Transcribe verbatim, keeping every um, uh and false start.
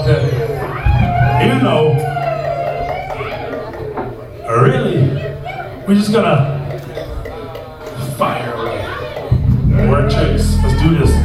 You know, really, we're just gonna fire away. Work chicks, let's do this.